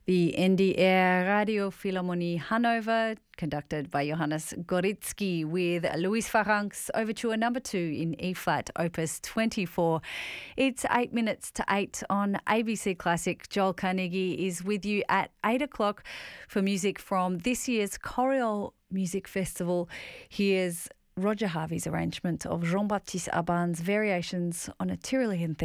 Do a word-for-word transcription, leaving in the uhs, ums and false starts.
The N D R Radio Philharmonie Hanover, conducted by Johannes Goritsky, with Louis Farrank's Overture Number Two in E-flat, Opus twenty-four. It's eight minutes to eight on A B C Classic. Joel Carnegie is with you at eight o'clock for music from this year's Choriol Music Festival. Here's Roger Harvey's arrangement of Jean-Baptiste Aban's Variations on a Tyrolean theme.